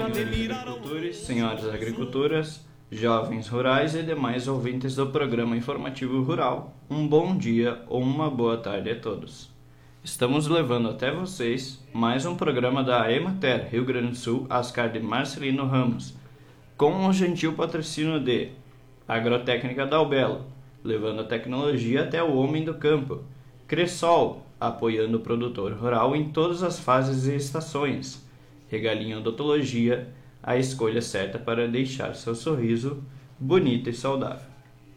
senhores agricultores, senhoras agricultoras, jovens rurais e demais ouvintes do programa informativo rural, um bom dia ou uma boa tarde a todos. Estamos levando até vocês mais um programa da Emater Rio Grande do Sul, Ascar de Marcelino Ramos, com o gentil patrocínio de Agrotécnica Dalbelo, levando a tecnologia até o homem do campo, Cressol, apoiando o produtor rural em todas as fases e estações, Regalinho Odontologia, a escolha certa para deixar seu sorriso bonito e saudável.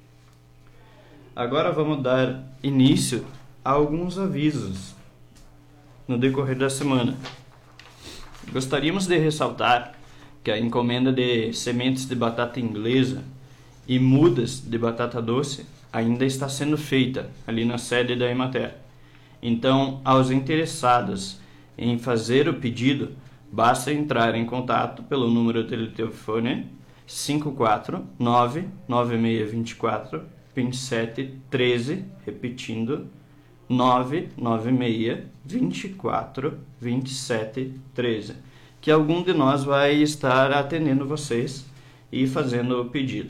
Agora vamos dar início a alguns avisos no decorrer da semana. Gostaríamos de ressaltar que a encomenda de sementes de batata inglesa e mudas de batata doce ainda está sendo feita ali na sede da Emater. Então, aos interessados em fazer o pedido, basta entrar em contato pelo número de telefone 549-9624-2713, repetindo 99624-2713, que algum de nós vai estar atendendo vocês e fazendo o pedido.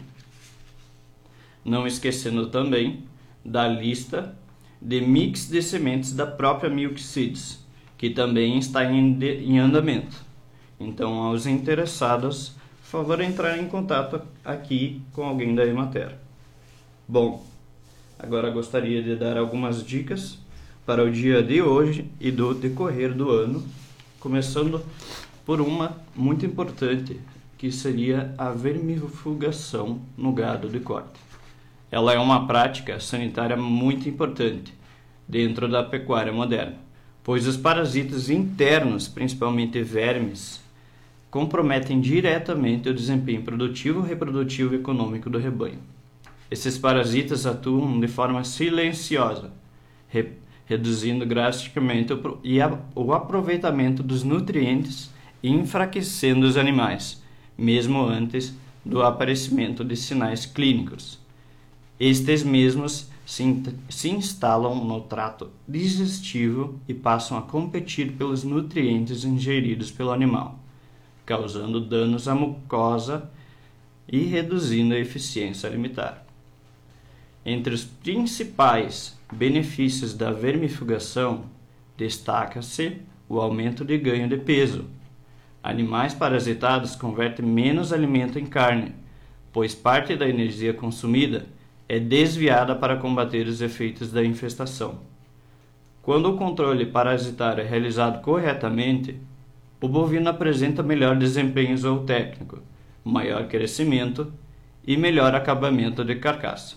Não esquecendo também da lista de mix de sementes da própria Milk Seeds, que também está em andamento. Então, aos interessados, por favor, entrar em contato aqui com alguém da Emater. Bom, agora gostaria de dar algumas dicas para o dia de hoje e do decorrer do ano, começando por uma muito importante, que seria a vermifugação no gado de corte. Ela é uma prática sanitária muito importante dentro da pecuária moderna, pois os parasitas internos, principalmente vermes, comprometem diretamente o desempenho produtivo, reprodutivo e econômico do rebanho. Esses parasitas atuam de forma silenciosa, reduzindo drasticamente o aproveitamento dos nutrientes e enfraquecendo os animais, mesmo antes do aparecimento de sinais clínicos. Estes mesmos se instalam no trato digestivo e passam a competir pelos nutrientes ingeridos pelo animal, causando danos à mucosa e reduzindo a eficiência alimentar. Entre os principais benefícios da vermifugação, destaca-se o aumento de ganho de peso. Animais parasitados convertem menos alimento em carne, pois parte da energia consumida é desviada para combater os efeitos da infestação. Quando o controle parasitário é realizado corretamente, o bovino apresenta melhor desempenho zootécnico, maior crescimento e melhor acabamento de carcaça.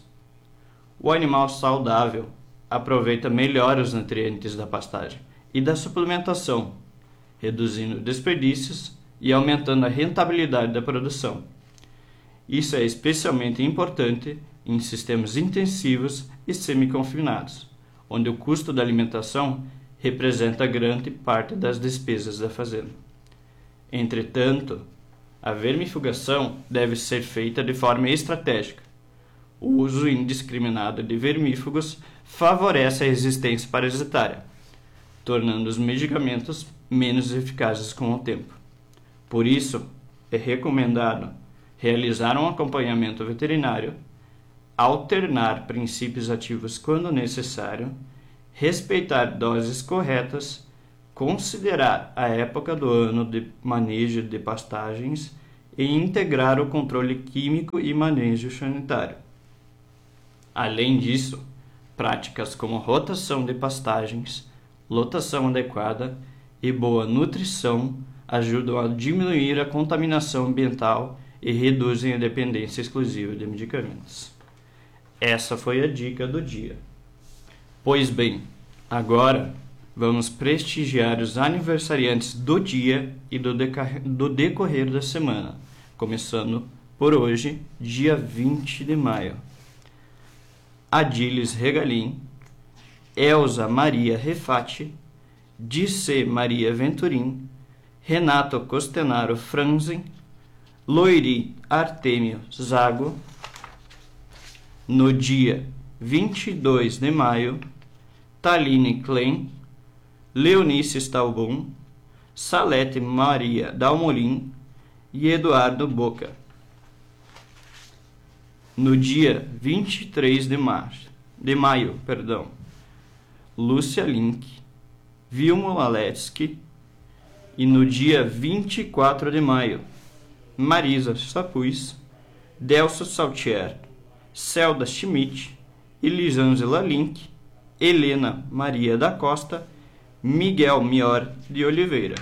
O animal saudável aproveita melhor os nutrientes da pastagem e da suplementação, reduzindo desperdícios e aumentando a rentabilidade da produção. Isso é especialmente importante em sistemas intensivos e semi-confinados, onde o custo da alimentação representa grande parte das despesas da fazenda. Entretanto, a vermifugação deve ser feita de forma estratégica. O uso indiscriminado de vermífugos favorece a resistência parasitária, tornando os medicamentos menos eficazes com o tempo. Por isso, é recomendado realizar um acompanhamento veterinário, alternar princípios ativos quando necessário, respeitar doses corretas, considerar a época do ano de manejo de pastagens e integrar o controle químico e manejo sanitário. Além disso, práticas como rotação de pastagens, lotação adequada e boa nutrição ajudam a diminuir a contaminação ambiental e reduzem a dependência exclusiva de medicamentos. Essa foi a dica do dia. Pois bem, agora vamos prestigiar os aniversariantes do dia e do decorrer da semana, começando por hoje, dia 20 de maio. Adilis Regalim, Elza Maria Refati, Dicê Maria Venturim, Renato Costenaro Franzen, Loiri Artemio Zago. No dia 22 de maio, Taline Klein, Leonice Staubon, Salete Maria Dalmolin, e Eduardo Boca. No dia 23 de maio, Lúcia Link, Vilmo Laletsky. E no dia 24 de maio, Marisa Sapuz, Delso Saltier, Celda Schmidt, Elisângela Link, Helena Maria da Costa, Miguel Mior de Oliveira.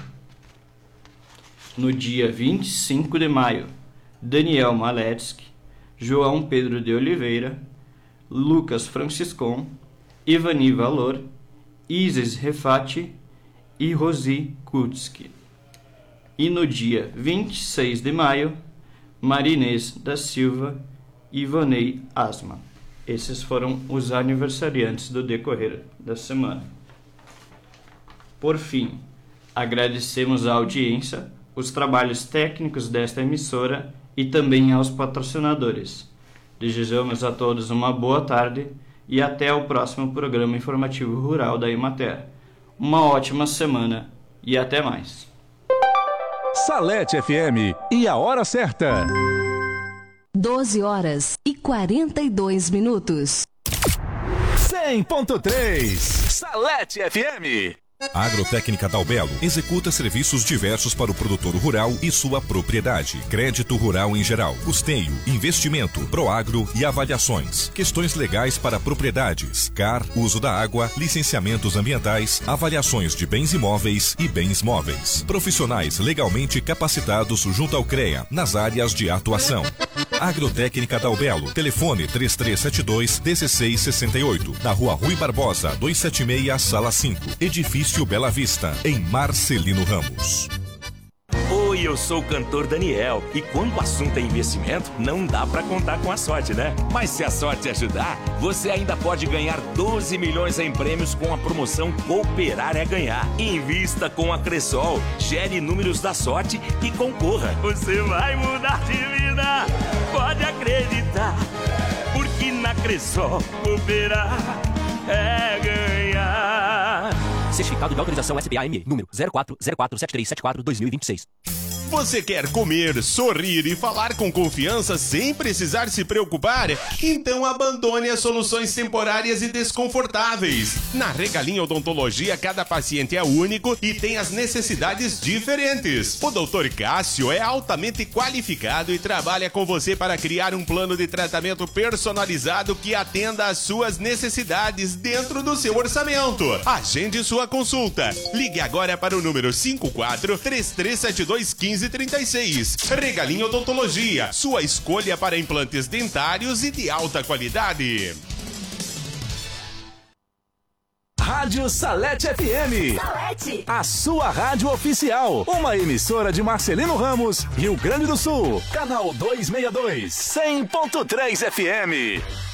No dia 25 de maio, Daniel Maletsky, João Pedro de Oliveira, Lucas Franciscon, Ivani Valor, Isis Refati e Rosi Kutski. E no dia 26 de maio, Marinês da Silva e Ivonei Asma. Esses foram os aniversariantes do decorrer da semana. Por fim, agradecemos a audiência, os trabalhos técnicos desta emissora e também aos patrocinadores. Desejamos a todos uma boa tarde e até o próximo programa informativo rural da Emater. Uma ótima semana e até mais. Salete FM e a hora certa. 12h42. 100.3 Salete FM. A Agrotécnica Dalbelo executa serviços diversos para o produtor rural e sua propriedade. Crédito rural em geral, custeio, investimento, proagro e avaliações. Questões legais para propriedades, CAR, uso da água, licenciamentos ambientais, avaliações de bens imóveis e bens móveis. Profissionais legalmente capacitados junto ao CREA, nas áreas de atuação. Agrotécnica Dalbelo, telefone 3372-1668, na Rua Rui Barbosa, 276, Sala 5, Edifício Bela Vista, em Marcelino Ramos. Oi, eu sou o cantor Daniel e quando o assunto é investimento, não dá pra contar com a sorte, né? Mas se a sorte ajudar, você ainda pode ganhar 12 milhões em prêmios com a promoção Cooperar é Ganhar. Invista com a Cressol, gere números da sorte e concorra. Você vai mudar de vida, pode acreditar, porque na Cressol cooperar é ganhar. Certificado de autorização SPAME, número 04047374-2026. Você quer comer, sorrir e falar com confiança sem precisar se preocupar? Então abandone as soluções temporárias e desconfortáveis. Na Regalinho Odontologia, cada paciente é único e tem as necessidades diferentes. O Dr. Cássio é altamente qualificado e trabalha com você para criar um plano de tratamento personalizado que atenda às suas necessidades dentro do seu orçamento. Agende sua consulta. Ligue agora para o número 54-3372-1536. Regalinho Odontologia, sua escolha para implantes dentários e de alta qualidade. Rádio Salete FM. Salete, A sua rádio oficial. Uma emissora de Marcelino Ramos, Rio Grande do Sul. Canal 262. 100.3 FM.